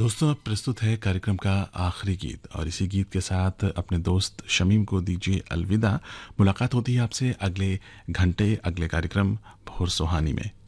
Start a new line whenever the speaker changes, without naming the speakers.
दोस्तों, अब प्रस्तुत है कार्यक्रम का आखिरी गीत और इसी गीत के साथ अपने दोस्त शमीम को दीजिए अलविदा। मुलाकात होती है आपसे अगले घंटे, अगले कार्यक्रम भोर सुहानी में।